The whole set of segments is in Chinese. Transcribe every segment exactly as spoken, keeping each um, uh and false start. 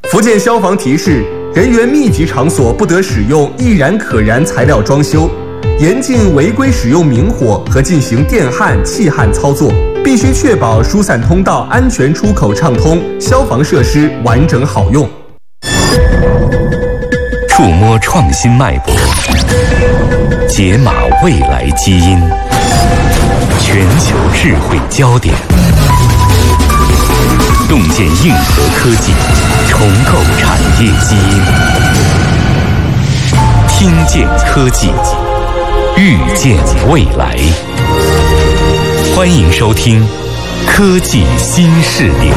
福建消防提示：人员密集场所不得使用易燃可燃材料装修，严禁违规使用明火和进行电焊、气焊操作，必须确保疏散通道安全出口畅通，消防设施完整好用。 触摸创新脉搏，解码未来基因，全球智慧焦点，洞见硬核科技，重构产业基因，听见科技，预见未来。欢迎收听科技新视点。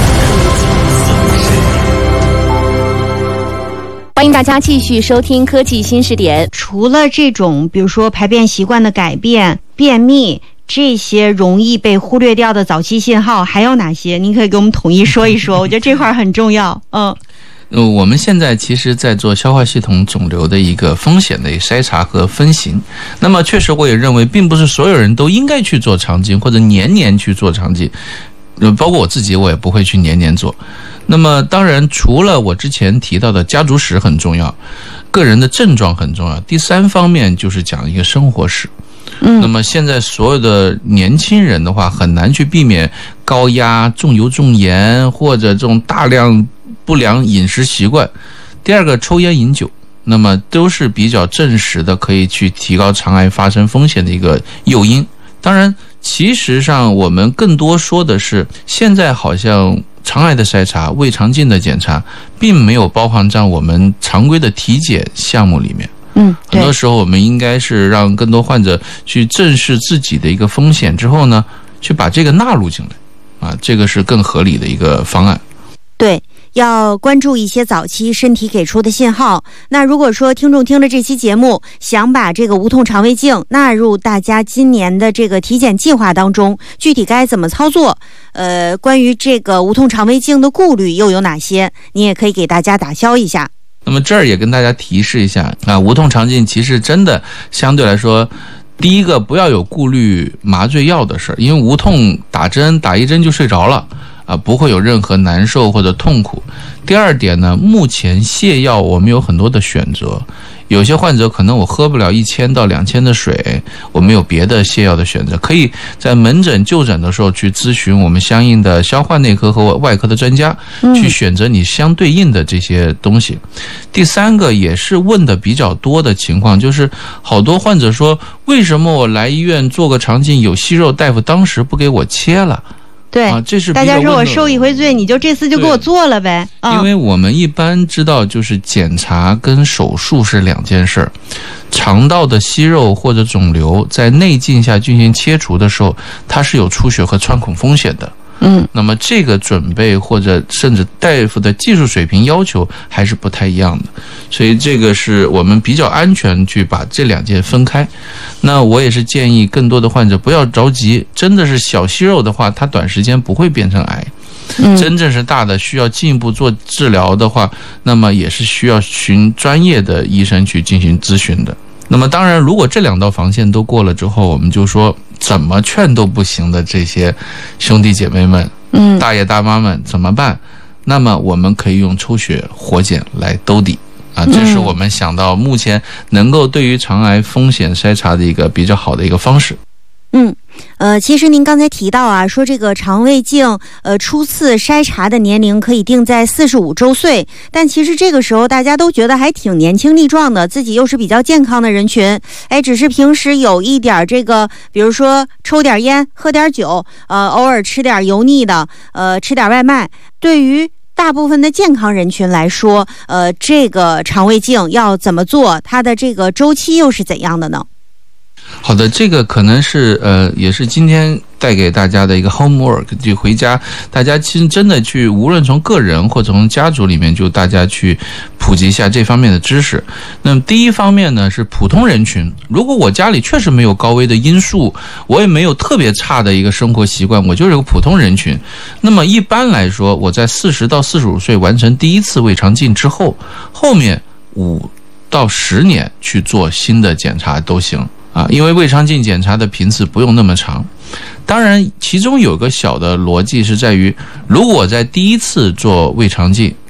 欢迎大家继续收听科技新视点。 除了这种比如说排便习惯的改变、便秘这些容易被忽略掉的早期信号，还有哪些？您可以给我们统一说一说。我觉得这块很重要。嗯， 呃，我们现在其实在做消化系统肿瘤的一个风险的筛查和分型。那么确实我也认为并不是所有人都应该去做肠镜，或者年年去做肠镜，包括我自己我也不会去年年做。那么当然除了我之前提到的家族史很重要，个人的症状很重要，第三方面就是讲一个生活史。嗯，那么现在所有的年轻人的话很难去避免高压、重油重盐或者这种大量不良饮食习惯。第二个，抽烟饮酒，那么都是比较证实的可以去提高肠癌发生风险的一个诱因。当然其实上我们更多说的是，现在好像肠癌的筛查、胃肠镜的检查并没有包含在我们常规的体检项目里面。嗯，很多时候我们应该是让更多患者去正视自己的一个风险之后呢，去把这个纳入进来，啊，这个是更合理的一个方案。 对，要关注一些早期身体给出的信号。那如果说听众听了这期节目，想把这个无痛肠胃镜纳入大家今年的这个体检计划当中，具体该怎么操作？呃，关于这个无痛肠胃镜的顾虑又有哪些？你也可以给大家打消一下。 那么这儿也跟大家提示一下啊，无痛肠镜其实真的相对来说，第一个不要有顾虑麻醉药的事儿，因为无痛打针打一针就睡着了啊，不会有任何难受或者痛苦。第二点呢，目前泻药我们有很多的选择，有些患者可能我喝不了一千到两千的水，我们有别的泻药的选择，可以在门诊就诊的时候去咨询我们相应的消化内科和外科的专家，去选择你相对应的这些东西。第三个也是问的比较多的情况，就是好多患者说，为什么我来医院做个肠镜有息肉，大夫当时不给我切了？ 对、啊， 这是大家说我受一回罪，你就这次就给我做了呗。 因为我们一般知道，就是检查跟手术是两件事儿。肠道的息肉或者肿瘤在内镜下进行切除的时候，它是有出血和穿孔风险的。嗯，那么这个准备或者甚至大夫的技术水平要求还是不太一样的，所以这个是我们比较安全去把这两件分开。那我也是建议更多的患者不要着急，真的是小息肉的话，它短时间不会变成癌。嗯，真正是大的需要进一步做治疗的话，那么也是需要寻专业的医生去进行咨询的。那么当然如果这两道防线都过了之后，我们就说怎么劝都不行的这些兄弟姐妹们，嗯，大爷大妈们怎么办？那么我们可以用抽血活检来兜底啊，这是我们想到目前能够对于肠癌风险筛查的一个比较好的一个方式。 嗯，呃，其实您刚才提到啊，说这个肠胃镜，呃，初次筛查的年龄可以定在四十五周岁，但其实这个时候大家都觉得还挺年轻力壮的，自己又是比较健康的人群，哎，只是平时有一点这个，比如说抽点烟、喝点酒，呃，偶尔吃点油腻的，呃，吃点外卖，对于大部分的健康人群来说，呃，这个肠胃镜要怎么做？它的这个周期又是怎样的呢？ 好的，这个可能是呃，也是今天带给大家的一个 homework， 就回家大家其实真的去，无论从个人或者从家族里面，就大家去普及一下这方面的知识。那么第一方面呢，是普通人群，如果我家里确实没有高危的因素，我也没有特别差的一个生活习惯，我就是个普通人群，那么一般来说，我在四十到四十五岁完成第一次胃肠镜之后，后面五到十年去做新的检查都行啊，因为胃肠镜检查的频次不用那么长。当然其中有个小的逻辑是在于，如果我在第一次做胃肠镜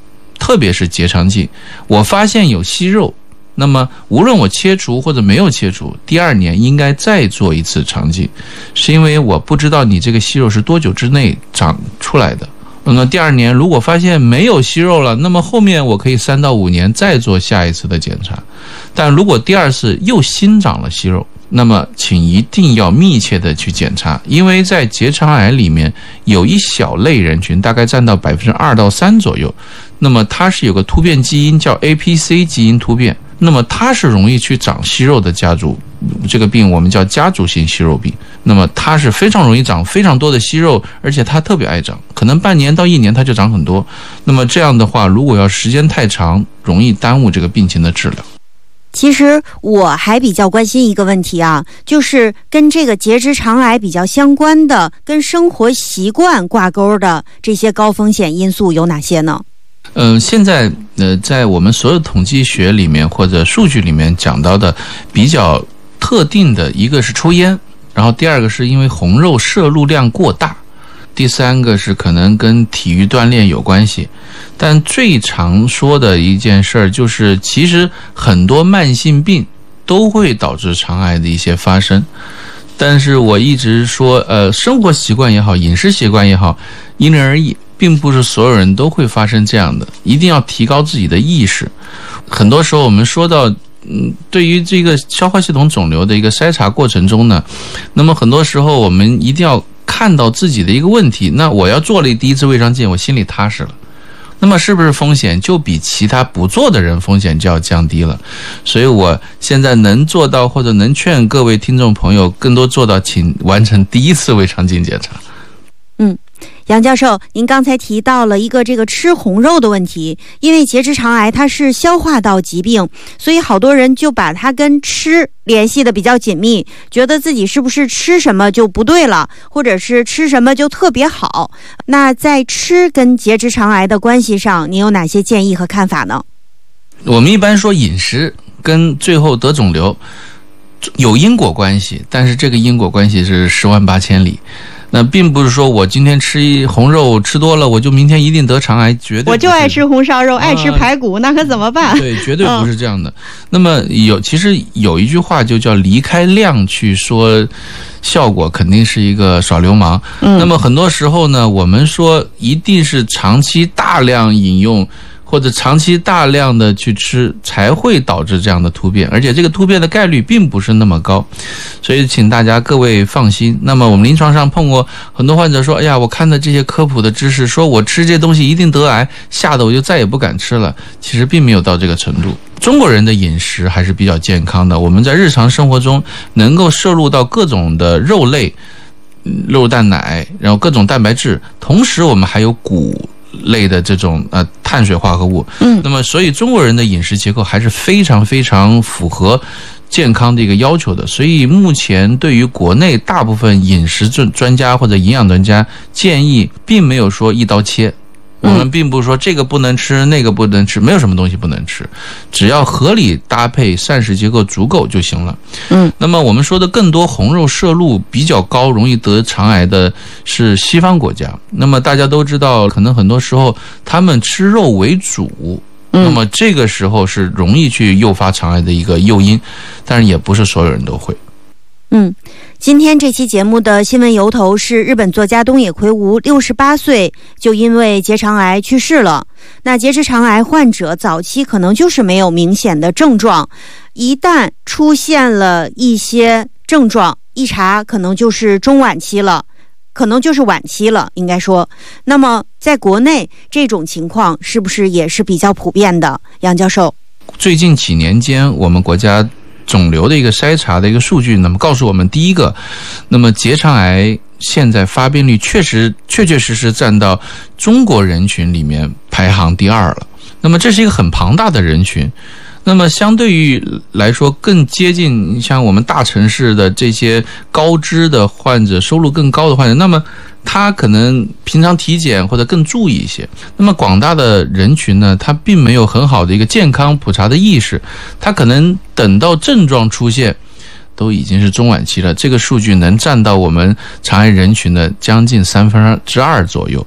特别是结肠镜，我发现有息肉，那么无论我切除或者没有切除，第二年应该再做一次肠镜，是因为我不知道你这个息肉是多久之内长出来的。那么第二年如果发现没有息肉了，那么后面我可以三到五年再做下一次的检查。但如果第二次又新长了息肉，那么请一定要密切的去检查，因为在结肠癌里面有一小类人群，大概占到百分之二到三左右，那么它是有个突变基因叫 A P C 基因突变，那么它是容易去长息肉的家族，这个病我们叫家族性息肉病。那么它是非常容易长非常多的息肉，而且它特别爱长，可能半年到一年它就长很多。那么这样的话，如果要时间太长，容易耽误这个病情的治疗。 其实我还比较关心一个问题啊，就是跟这个结直肠癌比较相关的，跟生活习惯挂钩的这些高风险因素有哪些呢？ 呃，现在呃，在我们所有统计学里面或者数据里面讲到的比较特定的，一个是抽烟，然后第二个是因为红肉摄入量过大，第三个是可能跟体育锻炼有关系。但最常说的一件事儿就是，其实很多慢性病都会导致肠癌的一些发生。但是我一直说，呃，生活习惯也好，饮食习惯也好，因人而异，并不是所有人都会发生这样的，一定要提高自己的意识。很多时候我们说到，嗯，对于这个消化系统肿瘤的一个筛查过程中呢，那么很多时候我们一定要看到自己的一个问题，那我要做了第一次胃肠镜，我心里踏实了。那么是不是风险就比其他不做的人风险就要降低了？所以我现在能做到，或者能劝各位听众朋友更多做到，请完成第一次胃肠镜检查。 嗯，杨教授，您刚才提到了一个这个吃红肉的问题，因为结直肠癌它是消化道疾病，所以好多人就把它跟吃联系的比较紧密，觉得自己是不是吃什么就不对了，或者是吃什么就特别好。那在吃跟结直肠癌的关系上，您有哪些建议和看法呢？ 我们一般说饮食跟最后得肿瘤有因果关系，但是这个因果关系是十万八千里。那并不是说我今天吃红肉吃多了，我就明天一定得肠癌，绝对不是。 我就爱吃红烧肉，爱吃排骨，啊、那可怎么办？ 对，绝对不是这样的。嗯、那么有，其实有一句话就叫离开量去说效果，肯定是一个耍流氓。嗯、那么很多时候呢，我们说一定是长期大量饮用，或者长期大量的去吃，才会导致这样的突变，而且这个突变的概率并不是那么高，所以请大家各位放心。那么我们临床上碰过很多患者说，哎呀，我看到这些科普的知识，说我吃这东西一定得癌，吓得我就再也不敢吃了。其实并没有到这个程度。中国人的饮食还是比较健康的，我们在日常生活中能够摄入到各种的肉类、肉蛋奶，然后各种蛋白质，同时我们还有谷类的这种呃碳水化合物，嗯，那么所以中国人的饮食结构还是非常非常符合健康的一个要求的。所以目前对于国内大部分饮食专专家或者营养专家建议，并没有说一刀切。我们并不是说这个不能吃那个不能吃，没有什么东西不能吃，只要合理搭配，膳食结构足够就行了。嗯，那么我们说的更多红肉摄入比较高，容易得肠癌的是西方国家。那么大家都知道，可能很多时候他们吃肉为主，那么这个时候是容易去诱发肠癌的一个诱因，但是也不是所有人都会。 嗯，今天这期节目的新闻由头是日本作家东野圭吾六十八岁就因为结肠癌去世了。那结直肠癌患者早期可能就是没有明显的症状，一旦出现了一些症状，一查可能就是中晚期了，可能就是晚期了，应该说。那么在国内这种情况是不是也是比较普遍的？杨教授， 最近几年间我们国家肿瘤的一个筛查的一个数据，那么告诉我们，第一个，那么结肠癌现在发病率确实确确实实占到中国人群里面排行第二了。那么这是一个很庞大的人群，那么相对于来说更接近像我们大城市的这些高知的患者，收入更高的患者，那么他可能平常体检或者更注意一些。那么广大的人群呢，他并没有很好的一个健康普查的意识，他可能等到症状出现都已经是中晚期了。这个数据能占到我们肠癌人群的将近三分之二左右。